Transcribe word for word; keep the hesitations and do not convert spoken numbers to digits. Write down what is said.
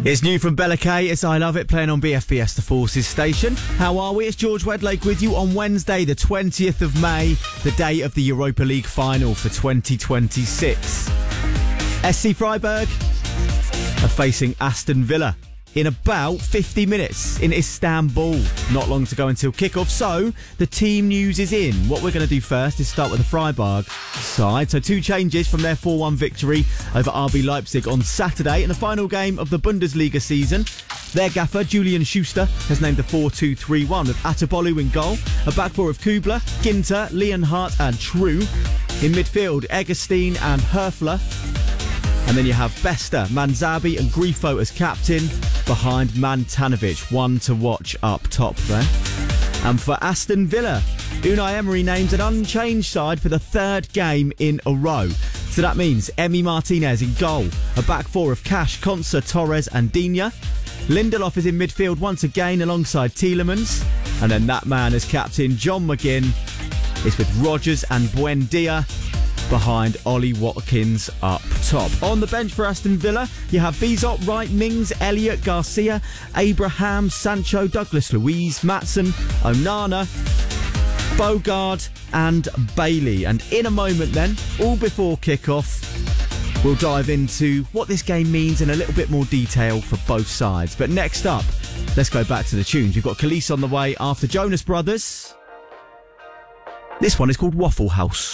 It's new from Bella K, it's I Love It, playing on B F B S The Forces station. How are we? It's George Wedlake with you on Wednesday, the twentieth of May, the day of the Europa League final for twenty twenty-six. S C Freiburg are facing Aston Villa in about fifty minutes in Istanbul. Not long to go until kickoff, so the team news is in. What we're going to do first is start with the Freiburg side. So two changes from their four one victory over R B Leipzig on Saturday in the final game of the Bundesliga season. Their gaffer, Julian Schuster, has named a four two three one with Atabolu in goal, a back four of Kubler, Ginter, Leonhardt and True. In midfield, Egerstein and Herfler. And then you have Bester, Manzabi and Grifo as captain, behind Mantanovic. One to watch up top there. And for Aston Villa, Unai Emery names an unchanged side for the third game in a row. So that means Emi Martinez in goal, a back four of Cash, Konsa, Torres and Digne. Lindelof is in midfield once again alongside Tielemans. And then that man as captain, John McGinn, is with Rodgers and Buendia behind Ollie Watkins up top. On the bench for Aston Villa, you have Bizot, Wright, Mings, Elliott, Garcia, Abraham, Sancho, Douglas Luiz, Matson, Onana, Bogard and Bailey. And in a moment then, all before kickoff, we'll dive into what this game means in a little bit more detail for both sides. But next up, let's go back to the tunes. We've got Khalees on the way after Jonas Brothers. This one is called Waffle House.